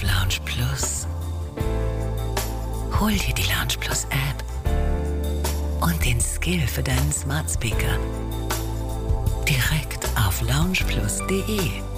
auf Lounge Plus. Hol dir die Lounge Plus App und den Skill für deinen Smart Speaker direkt auf loungeplus.de.